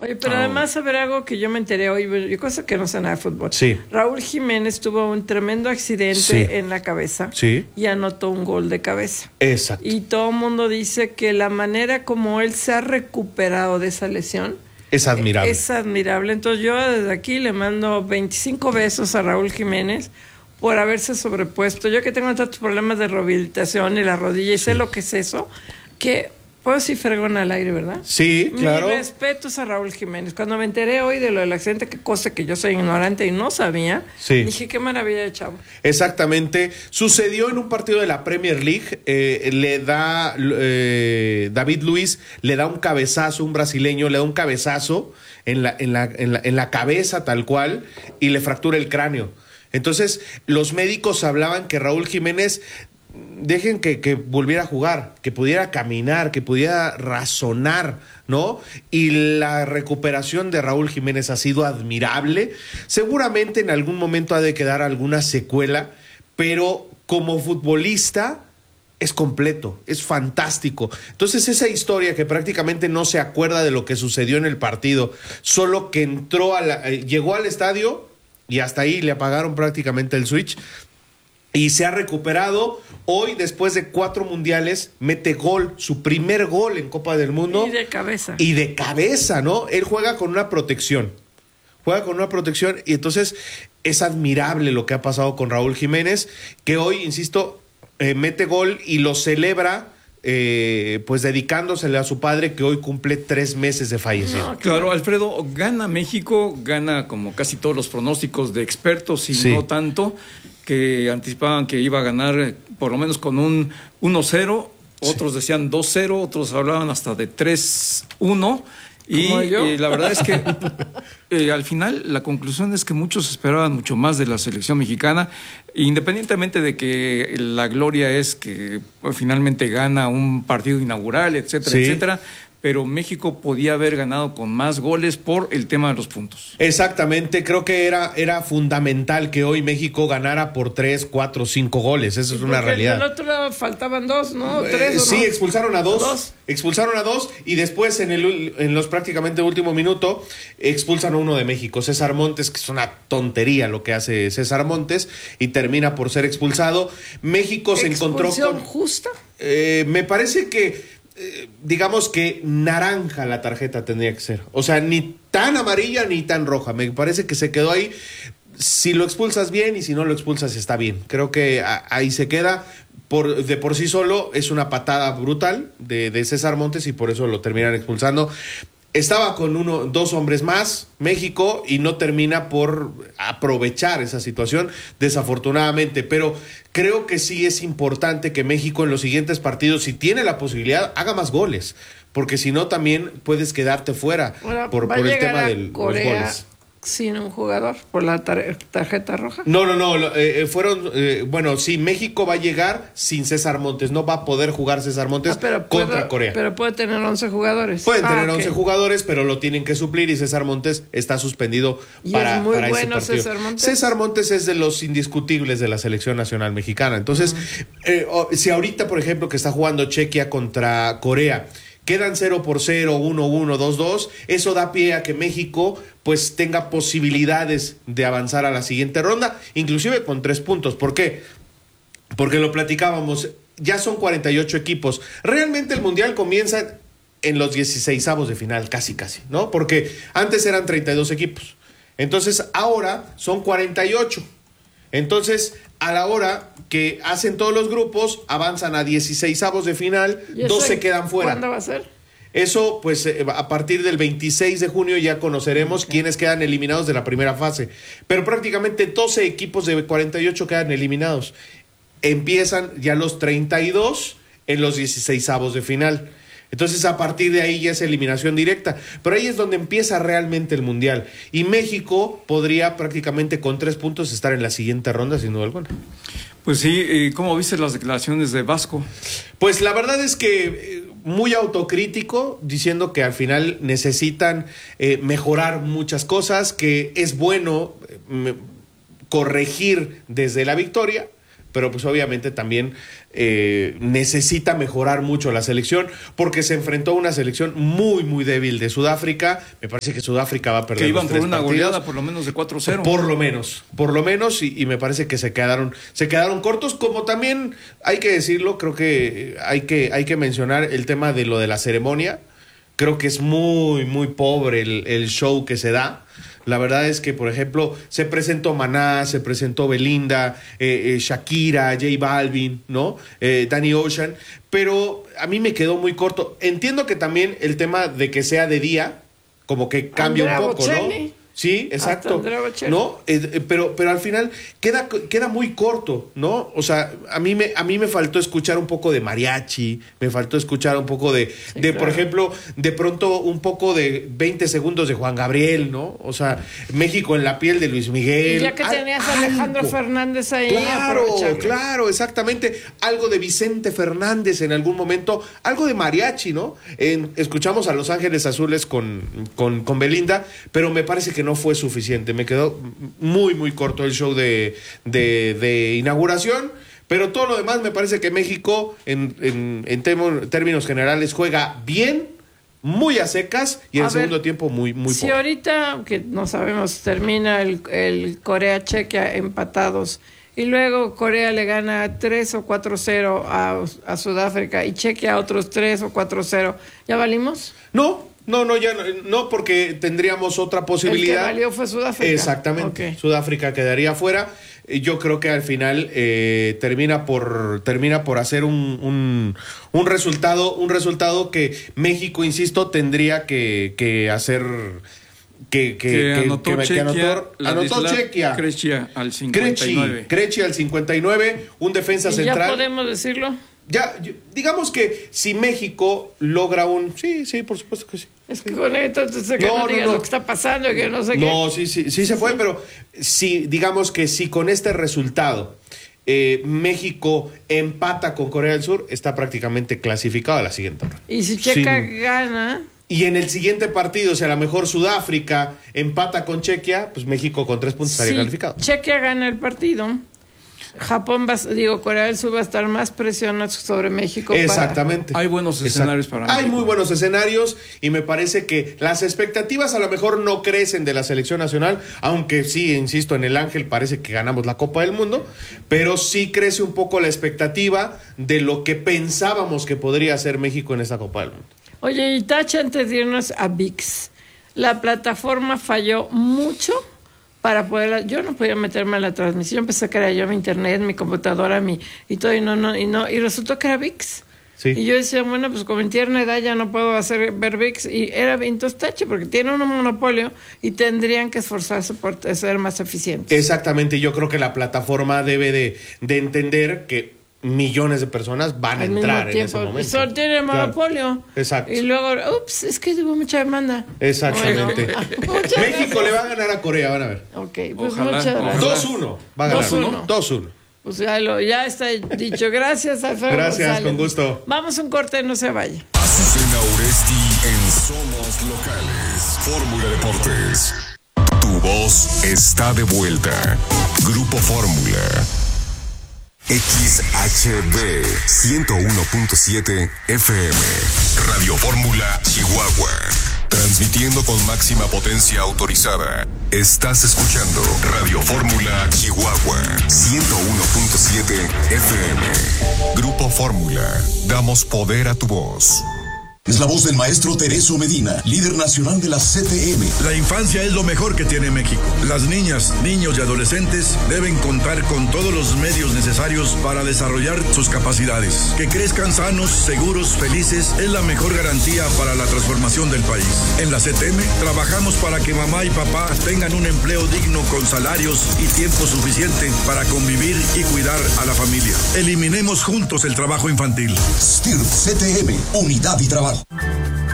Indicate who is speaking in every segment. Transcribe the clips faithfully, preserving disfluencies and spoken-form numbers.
Speaker 1: Oye, pero
Speaker 2: Oh.
Speaker 1: además, a ver, algo que yo me enteré hoy, yo cosa que no sé nada de fútbol.
Speaker 2: Sí.
Speaker 1: Raúl Jiménez tuvo un tremendo accidente
Speaker 2: Sí.
Speaker 1: en la cabeza.
Speaker 2: Sí.
Speaker 1: Y anotó un gol de cabeza.
Speaker 2: Exacto.
Speaker 1: Y todo el mundo dice que la manera como él se ha recuperado de esa lesión
Speaker 2: Es admirable.
Speaker 1: es admirable. Entonces yo desde aquí le mando veinticinco besos a Raúl Jiménez por haberse sobrepuesto. Yo que tengo tantos problemas de rehabilitación y la rodilla y sé lo que es eso, que puedo decir fregón al aire, ¿verdad?
Speaker 2: Sí, claro.
Speaker 1: Mi respetos a Raúl Jiménez. Cuando me enteré hoy de lo del accidente, que cosa que yo soy ignorante y no sabía,
Speaker 2: Sí.
Speaker 1: dije, qué maravilla de chavo.
Speaker 2: Exactamente. Sucedió en un partido de la Premier League. Eh, le da eh, David Luiz, le da un cabezazo, un brasileño, le da un cabezazo en la, en la, en la, en la cabeza tal cual y le fractura el cráneo. Entonces, los médicos hablaban que Raúl Jiménez, dejen que, que volviera a jugar, que pudiera caminar, que pudiera razonar, ¿no? Y la recuperación de Raúl Jiménez ha sido admirable. Seguramente en algún momento ha de quedar alguna secuela, pero como futbolista es completo, es fantástico. Entonces esa historia que prácticamente no se acuerda de lo que sucedió en el partido, solo que entró a la, eh, llegó al estadio y hasta ahí le apagaron prácticamente el switch. Y se ha recuperado. Hoy, después de cuatro mundiales, mete gol, su primer gol en Copa del Mundo.
Speaker 1: Y de cabeza.
Speaker 2: Y de cabeza, ¿no? Él juega con una protección. Juega con una protección y entonces es admirable lo que ha pasado con Raúl Jiménez, que hoy, insisto, eh, mete gol y lo celebra, eh, pues dedicándosele a su padre, que hoy cumple tres meses de fallecido.
Speaker 1: No,
Speaker 3: Claro, Alfredo, gana México, gana como casi todos los pronósticos de expertos y
Speaker 2: Sí.
Speaker 3: no tanto, que anticipaban que iba a ganar eh, por lo menos con un uno cero, otros decían dos cero, otros hablaban hasta de tres uno. Y
Speaker 1: ¿Como yo?
Speaker 3: eh, la verdad es que eh, al final la conclusión es que muchos esperaban mucho más de la selección mexicana, independientemente de que la gloria es que pues, finalmente gana un partido inaugural, etcétera,
Speaker 2: Sí.
Speaker 3: etcétera. Pero México podía haber ganado con más goles por el tema de los puntos.
Speaker 2: Exactamente, creo que era, era fundamental que hoy México ganara por tres, cuatro, cinco goles. Eso es una
Speaker 1: Porque
Speaker 2: realidad.
Speaker 1: del otro lado faltaban dos, ¿no?
Speaker 2: Eh,
Speaker 1: Tres, ¿o
Speaker 2: sí,
Speaker 1: no?
Speaker 2: expulsaron a dos,
Speaker 1: Dos.
Speaker 2: expulsaron a dos y después en el en los prácticamente último minuto expulsan a uno de México, César Montes, que es una tontería lo que hace César Montes y termina por ser expulsado. México se encontró
Speaker 1: ¿Expulsión
Speaker 2: con
Speaker 1: justa?
Speaker 2: eh, me parece que eh, digamos que naranja la tarjeta tendría que ser, o sea, ni tan amarilla ni tan roja. Me parece que se quedó ahí. Si lo expulsas bien y si no lo expulsas está bien. Creo que a, ahí se queda. Por, de por sí solo es una patada brutal de, de César Montes y por eso lo terminan expulsando. Estaba con uno, dos hombres más, México, y no termina por aprovechar esa situación, desafortunadamente. Pero creo que sí es importante que México en los siguientes partidos, si tiene la posibilidad, haga más goles. Porque si no, también puedes quedarte fuera
Speaker 1: Ahora,
Speaker 2: por,
Speaker 1: ¿va
Speaker 2: por
Speaker 1: a
Speaker 2: el
Speaker 1: llegar
Speaker 2: tema
Speaker 1: a
Speaker 2: de los
Speaker 1: Corea
Speaker 2: goles.
Speaker 1: sin un jugador por la tar- tarjeta roja?
Speaker 2: No, no, no, lo- eh, fueron, eh, bueno, sí, México va a llegar sin César Montes, no va a poder jugar César Montes
Speaker 1: Ah, pero
Speaker 2: contra
Speaker 1: puede-
Speaker 2: Corea.
Speaker 1: Pero puede tener once jugadores.
Speaker 2: Pueden
Speaker 1: Ah,
Speaker 2: tener
Speaker 1: ok.
Speaker 2: once jugadores, pero lo tienen que suplir y César Montes está suspendido
Speaker 1: Y
Speaker 2: para,
Speaker 1: es muy
Speaker 2: para ese
Speaker 1: bueno
Speaker 2: partido.
Speaker 1: César Montes.
Speaker 2: César Montes es de los indiscutibles de la selección nacional mexicana. Entonces, eh, oh, si ahorita, por ejemplo, que está jugando Chequia contra Corea, quedan cero por cero, uno uno, dos dos, eso da pie a que México pues tenga posibilidades de avanzar a la siguiente ronda, inclusive con tres puntos. ¿Por qué? Porque lo platicábamos, ya son cuarenta y ocho equipos. Realmente el Mundial comienza en los dieciseisavos de final, casi casi, ¿no? Porque antes eran treinta y dos equipos. Entonces ahora son cuarenta y ocho. Entonces, a la hora que hacen todos los grupos, avanzan a dieciseisavos de final,
Speaker 1: ¿Y eso
Speaker 2: dos se
Speaker 1: en-
Speaker 2: quedan fuera.
Speaker 1: ¿Cuándo va a ser?
Speaker 2: Eso, pues, eh, a partir del veintiséis de junio ya conoceremos okay. quiénes quedan eliminados de la primera fase. Pero prácticamente doce equipos de cuarenta y ocho quedan eliminados. Empiezan ya los treinta y dos en los dieciseisavos de final. Entonces, a partir de ahí ya es eliminación directa. Pero ahí es donde empieza realmente el Mundial. Y México podría prácticamente con tres puntos estar en la siguiente ronda, sin duda alguna.
Speaker 3: Pues sí, ¿cómo viste las declaraciones de Vasco?
Speaker 2: Pues la verdad es que eh, muy autocrítico, diciendo que al final necesitan eh, mejorar muchas cosas, que es bueno eh, corregir desde la victoria, pero pues obviamente también eh, necesita mejorar mucho la selección, porque se enfrentó a una selección muy, muy débil de Sudáfrica. Me parece que Sudáfrica va a perder
Speaker 3: que iban
Speaker 2: los
Speaker 3: por
Speaker 2: tres
Speaker 3: una
Speaker 2: partidos.
Speaker 3: goleada por lo menos de cuatro cero.
Speaker 2: Por lo menos, por lo menos, y, y me parece que se quedaron, se quedaron cortos, como también hay que decirlo, creo que hay que, hay que mencionar el tema de lo de la ceremonia. Creo que es muy, muy pobre el, el show que se da. La verdad es que, por ejemplo, se presentó Maná, se presentó Belinda, eh, eh, Shakira, J Balvin, ¿no? Eh, Danny Ocean, pero a mí me quedó muy corto. Entiendo que también el tema de que sea de día, como que cambia
Speaker 1: Andrea
Speaker 2: un poco,
Speaker 1: Bocelli.
Speaker 2: ¿no? Sí, exacto. ¿No? Eh, eh, pero, pero al final queda, queda muy corto, ¿no? O sea, a mí me, a mí me faltó escuchar un poco de mariachi, me faltó escuchar un poco de,
Speaker 1: Sí,
Speaker 2: de
Speaker 1: claro.
Speaker 2: por ejemplo, de pronto un poco de veinte segundos de Juan Gabriel, ¿no? O sea, México en la piel de Luis Miguel.
Speaker 1: Y ya que
Speaker 2: Al-
Speaker 1: tenías a Alejandro
Speaker 2: algo.
Speaker 1: Fernández ahí,
Speaker 2: Claro,
Speaker 1: aprovecharlo.
Speaker 2: claro, exactamente. Algo de Vicente Fernández en algún momento, algo de mariachi, ¿no? En- escuchamos a Los Ángeles Azules con, con, con Belinda, pero me parece que no fue suficiente. Me quedó muy, muy corto el show de, de, de inauguración. Pero todo lo demás me parece que México, en, en, en temo- términos generales, juega bien, muy a secas y
Speaker 1: A
Speaker 2: en
Speaker 1: ver,
Speaker 2: segundo tiempo muy, muy
Speaker 1: Si
Speaker 2: poco.
Speaker 1: ahorita, que no sabemos, termina el, el Corea-Chequia empatados y luego Corea le gana tres o cuatro cero a, a Sudáfrica y Chequia otros tres o cuatro cero, ¿ya valimos?
Speaker 2: No, no, no, ya no, no, porque tendríamos otra posibilidad.
Speaker 1: El que valió fue Sudáfrica.
Speaker 2: Exactamente.
Speaker 1: Ok.
Speaker 2: Sudáfrica quedaría fuera. Eh, Yo creo que al final eh, termina por termina por hacer un, un, un resultado un resultado que México, insisto, tendría que, que hacer que, que,
Speaker 3: que
Speaker 2: que-
Speaker 3: anotó
Speaker 2: que- que
Speaker 3: Chequia,
Speaker 2: anotó, anotó
Speaker 3: Ladislav
Speaker 2: Chequia.
Speaker 3: Krejci al cincuenta y nueve.
Speaker 2: Krejci, Krejci al cincuenta y nueve, un defensa
Speaker 1: ¿Y
Speaker 2: central.
Speaker 1: ya podemos decirlo?
Speaker 2: Ya, yo- digamos que si México logra un... Sí, sí, por supuesto que sí.
Speaker 1: Es que con esto entonces que
Speaker 2: No,
Speaker 1: no,
Speaker 2: no,
Speaker 1: digas
Speaker 2: no.
Speaker 1: lo que está pasando, que no sé
Speaker 2: No, sí, sí, sí se fue, pero sí, digamos que si con este resultado eh, México empata con Corea del Sur, está prácticamente clasificado a la siguiente ronda.
Speaker 1: qué. Y si Checa
Speaker 2: Sin-
Speaker 1: gana,
Speaker 2: Y en el siguiente partido, si a lo mejor Sudáfrica empata con Chequia, pues México con tres puntos estaría
Speaker 1: si
Speaker 2: calificado.
Speaker 1: Chequia gana el partido, Japón va, digo, Corea del Sur va a estar más presionado sobre México. para-
Speaker 2: Exactamente.
Speaker 3: Hay buenos
Speaker 2: Exacto.
Speaker 3: escenarios para
Speaker 2: Hay
Speaker 3: México.
Speaker 2: muy buenos escenarios y me parece que las expectativas a lo mejor no crecen de la selección nacional, aunque sí, insisto, en el Ángel parece que ganamos la Copa del Mundo, pero sí crece un poco la expectativa de lo que pensábamos que podría hacer México en esta Copa del Mundo.
Speaker 1: Oye, y Tacha, antes de irnos a V I X, la plataforma falló mucho para poder... Yo no podía meterme a la transmisión, yo pensé que era yo mi internet, mi computadora, mi y todo, y no, no, y no, y resultó que era V I X.
Speaker 2: Sí.
Speaker 1: Y yo decía, bueno, pues como en tierna edad ya no puedo hacer ver V I X, y era entonces Tacha, porque tiene un monopolio y tendrían que esforzarse por ser más eficientes.
Speaker 2: Exactamente, yo creo que la plataforma debe de, de entender que millones de personas van a
Speaker 1: Al
Speaker 2: entrar
Speaker 1: mismo
Speaker 2: en
Speaker 1: tiempo,
Speaker 2: ese momento.
Speaker 1: y solo tiene
Speaker 2: Claro.
Speaker 1: monopolio.
Speaker 2: Exacto.
Speaker 1: Y luego, ups, es que hubo mucha demanda.
Speaker 2: Exactamente.
Speaker 1: Bueno, muchas
Speaker 2: México
Speaker 1: gracias.
Speaker 2: le va a ganar a Corea, van a ver.
Speaker 1: Ok, pues
Speaker 3: Ojalá,
Speaker 1: muchas
Speaker 3: ojalá.
Speaker 1: gracias.
Speaker 2: dos uno va a ganar.
Speaker 1: dos uno.
Speaker 2: dos uno.
Speaker 1: Pues ya, lo, ya está dicho. Gracias, Alfredo.
Speaker 2: Gracias,
Speaker 1: González.
Speaker 2: con gusto.
Speaker 1: Vamos a un corte, no se vaya.
Speaker 4: Azucena Oresti en Somos Locales. Fórmula Deportes. Tu voz está de vuelta. Grupo Fórmula. X H B ciento uno punto siete F M. Radio Fórmula Chihuahua. Transmitiendo con máxima potencia autorizada. Estás escuchando Radio Fórmula Chihuahua ciento uno punto siete F M. Grupo Fórmula. Damos poder a tu voz.
Speaker 5: Es la voz del maestro Tereso Medina, líder nacional de la C T M.
Speaker 6: La infancia es lo mejor que tiene México. Las niñas, niños y adolescentes deben contar con todos los medios necesarios para desarrollar sus capacidades. Que crezcan sanos, seguros, felices es la mejor garantía para la transformación del país. En la C T M trabajamos para que mamá y papá tengan un empleo digno con salarios y tiempo suficiente para convivir y cuidar a la familia. Eliminemos juntos el trabajo infantil.
Speaker 5: S T I R C T M, unidad y trabajo.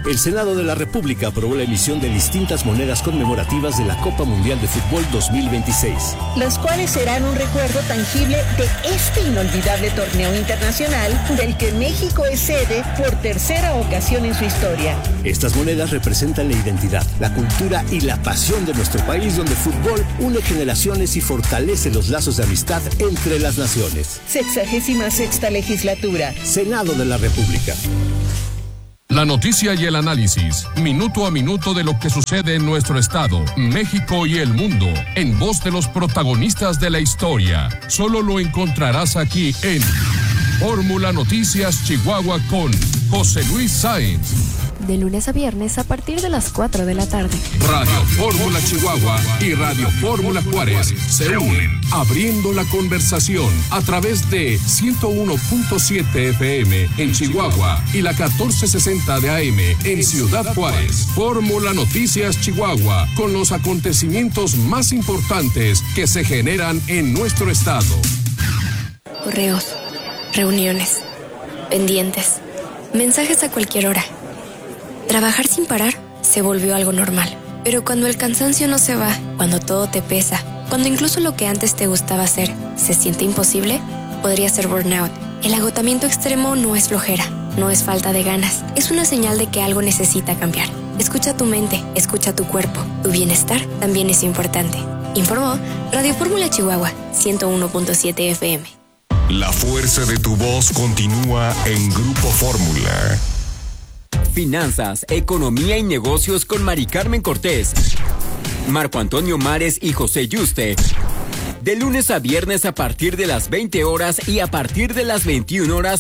Speaker 7: El Senado de la República aprobó la emisión de distintas monedas conmemorativas de la Copa Mundial de Fútbol dos mil veintiséis.
Speaker 8: Las cuales serán un recuerdo tangible de este inolvidable torneo internacional del que México es sede por tercera ocasión en su historia.
Speaker 7: Estas monedas representan la identidad, la cultura y la pasión de nuestro país, donde el fútbol une generaciones y fortalece los lazos de amistad entre las naciones.
Speaker 8: Sexagésima sexta legislatura.
Speaker 7: Senado de la República.
Speaker 9: La noticia y el análisis, minuto a minuto de lo que sucede en nuestro estado, México y el mundo, en voz de los protagonistas de la historia. Solo lo encontrarás aquí en Fórmula Noticias Chihuahua con José Luis Sáenz.
Speaker 10: De lunes a viernes a partir de las cuatro de la tarde.
Speaker 9: Radio Fórmula Chihuahua y Radio Fórmula Juárez se unen, abriendo la conversación a través de ciento uno punto siete F M en Chihuahua y la catorce sesenta de A M en Ciudad Juárez. Fórmula Noticias Chihuahua, con los acontecimientos más importantes que se generan en nuestro estado.
Speaker 10: Correos, reuniones, pendientes, mensajes a cualquier hora. Trabajar sin parar se volvió algo normal. Pero cuando el cansancio no se va, cuando todo te pesa, cuando incluso lo que antes te gustaba hacer se siente imposible, podría ser burnout. El agotamiento extremo no es flojera, no es falta de ganas. Es una señal de que algo necesita cambiar. Escucha tu mente, escucha tu cuerpo. Tu bienestar también es importante. Informó Radio Fórmula Chihuahua, ciento uno punto siete F M.
Speaker 4: La fuerza de tu voz continúa en Grupo Fórmula.
Speaker 11: Finanzas, economía y negocios con Mari Carmen Cortés, Marco Antonio Mares y José Yuste. De lunes a viernes a partir de las veinte horas y a partir de las veintiuna horas